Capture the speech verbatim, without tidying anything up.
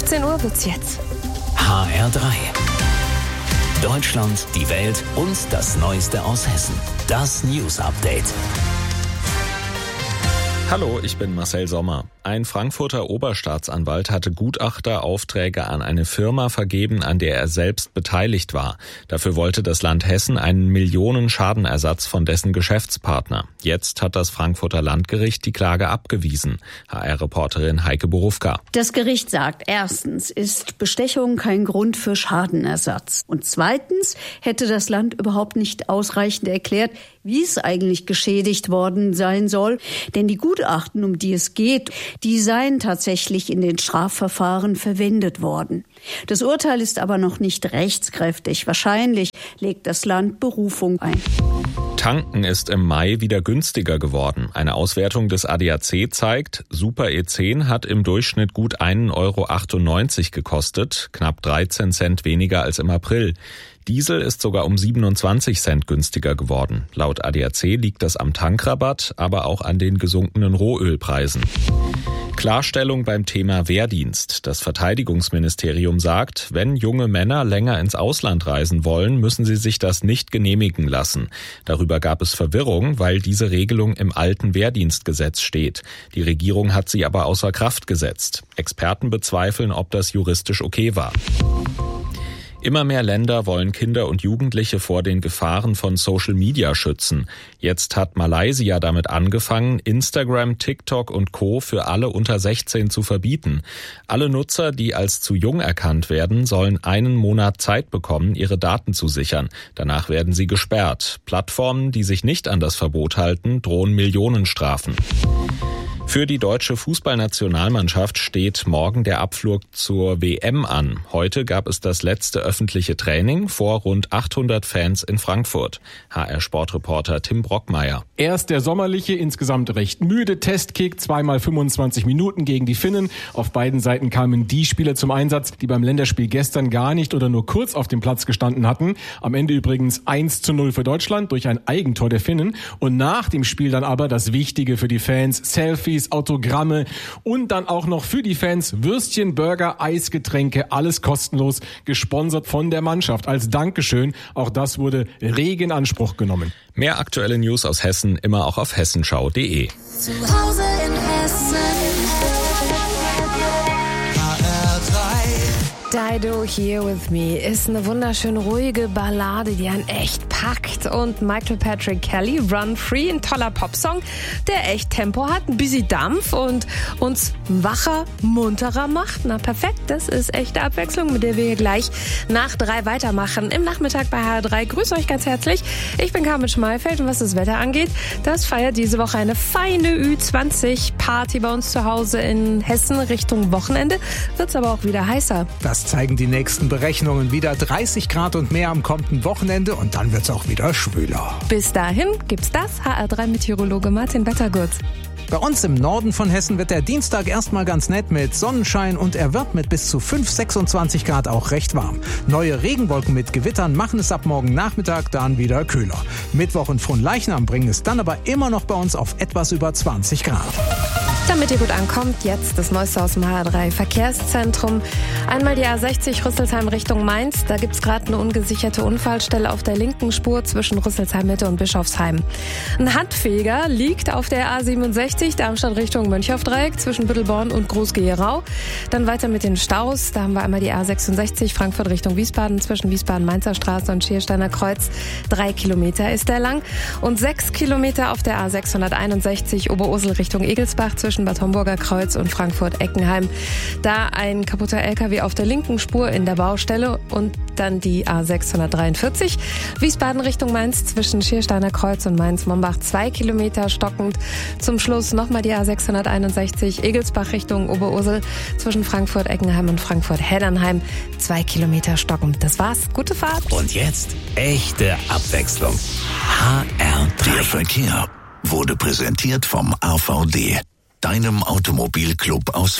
siebzehn Uhr wird's jetzt. H R drei. Deutschland, die Welt und das Neueste aus Hessen. Das News Update. Hallo, ich bin Marcel Sommer. Ein Frankfurter Oberstaatsanwalt hatte Gutachteraufträge an eine Firma vergeben, an der er selbst beteiligt war. Dafür wollte das Land Hessen einen Millionen-Schadenersatz von dessen Geschäftspartner. Jetzt hat das Frankfurter Landgericht die Klage abgewiesen. H R-Reporterin Heike Borufka. Das Gericht sagt, erstens ist Bestechung kein Grund für Schadenersatz. Und zweitens hätte das Land überhaupt nicht ausreichend erklärt, wie es eigentlich geschädigt worden sein soll. Denn die Gutachten, um die es geht, die seien tatsächlich in den Strafverfahren verwendet worden. Das Urteil ist aber noch nicht rechtskräftig. Wahrscheinlich legt das Land Berufung ein. Tanken ist im Mai wieder günstiger geworden. Eine Auswertung des A D A C zeigt, Super E zehn hat im Durchschnitt gut ein Euro achtundneunzig gekostet, knapp dreizehn Cent weniger als im April. Diesel ist sogar um siebenundzwanzig Cent günstiger geworden. Laut A D A C liegt das am Tankrabatt, aber auch an den gesunkenen Rohölpreisen. Klarstellung beim Thema Wehrdienst. Das Verteidigungsministerium sagt, wenn junge Männer länger ins Ausland reisen wollen, müssen sie sich das nicht genehmigen lassen. Darüber gab es Verwirrung, weil diese Regelung im alten Wehrdienstgesetz steht. Die Regierung hat sie aber außer Kraft gesetzt. Experten bezweifeln, ob das juristisch okay war. Immer mehr Länder wollen Kinder und Jugendliche vor den Gefahren von Social Media schützen. Jetzt hat Malaysia damit angefangen, Instagram, TikTok und Co. für alle unter sechzehn zu verbieten. Alle Nutzer, die als zu jung erkannt werden, sollen einen Monat Zeit bekommen, ihre Daten zu sichern. Danach werden sie gesperrt. Plattformen, die sich nicht an das Verbot halten, drohen Millionenstrafen. Für die deutsche Fußballnationalmannschaft steht morgen der Abflug zur W M an. Heute gab es das letzte öffentliche Training vor rund achthundert Fans in Frankfurt. H R-Sportreporter Tim Brockmeier. Erst der sommerliche, insgesamt recht müde Testkick, zweimal fünfundzwanzig Minuten gegen die Finnen. Auf beiden Seiten kamen die Spieler zum Einsatz, die beim Länderspiel gestern gar nicht oder nur kurz auf dem Platz gestanden hatten. Am Ende übrigens eins zu null für Deutschland durch ein Eigentor der Finnen. Und nach dem Spiel dann aber das Wichtige für die Fans, Selfies, Autogramme und dann auch noch für die Fans Würstchen, Burger, Eisgetränke, alles kostenlos, gesponsert von der Mannschaft. Als Dankeschön, auch das wurde rege in Anspruch genommen. Mehr aktuelle News aus Hessen immer auch auf hessenschau punkt de. Zu Hause in Hessen. H R drei. Dido Here With Me ist eine wunderschön ruhige Ballade, die einen echt packt. Und Michael Patrick Kelly, Run Free, ein toller Popsong, der echt Tempo hat, ein bisschen Dampf und uns wacher, munterer macht. Na perfekt, das ist echte Abwechslung, mit der wir hier gleich nach drei weitermachen. Im Nachmittag bei H R drei. Grüße euch ganz herzlich. Ich bin Carmen Schmalfeld und was das Wetter angeht, das feiert diese Woche eine feine Ü zwanzig Party bei uns zu Hause in Hessen. Richtung Wochenende wird's aber auch wieder heißer. Das zeigen die nächsten Berechnungen. Wieder dreißig Grad und mehr am kommenden Wochenende und dann wird's auch wieder schwüler. Bis dahin gibt's das. H R drei Meteorologe Martin Wettergut. Bei uns im Norden von Hessen wird der Dienstag erstmal ganz nett mit Sonnenschein und er wird mit bis zu fünf, sechsundzwanzig Grad auch recht warm. Neue Regenwolken mit Gewittern machen es ab morgen Nachmittag dann wieder kühler. Mittwoch und Fronleichnam bringen es dann aber immer noch bei uns auf etwas über zwanzig Grad. Damit ihr gut ankommt, jetzt das Neueste aus dem H R drei Verkehrszentrum. Einmal die A sechzig Rüsselsheim Richtung Mainz. Da gibt's gerade eine ungesicherte Unfallstelle auf der linken Spur zwischen Rüsselsheim Mitte und Bischofsheim. Ein Handfeger liegt auf der A siebenundsechzig, Darmstadt Richtung Mönchhofdreieck zwischen Büttelborn und Groß-Gerau. Dann weiter mit den Staus. Da haben wir einmal die A sechsundsechzig Frankfurt Richtung Wiesbaden zwischen Wiesbaden-Mainzer Straße und Schiersteiner Kreuz. Drei Kilometer ist der lang. Und sechs Kilometer auf der A sechshunderteinundsechzig Oberursel Richtung Egelsbach zwischen Bad Homburger Kreuz und Frankfurt-Eckenheim. Da ein kaputter L K W auf der linken Spur in der Baustelle und dann die A sechshundertdreiundvierzig. Wiesbaden Richtung Mainz zwischen Schiersteiner Kreuz und Mainz-Mombach zwei Kilometer stockend. Zum Schluss nochmal die A sechshunderteinundsechzig Egelsbach Richtung Oberursel zwischen Frankfurt-Eckenheim und Frankfurt-Heddernheim zwei Kilometer stockend. Das war's. Gute Fahrt. Und jetzt echte Abwechslung. H R drei. Der Verkehr wurde präsentiert vom A V D, deinem Automobilclub aus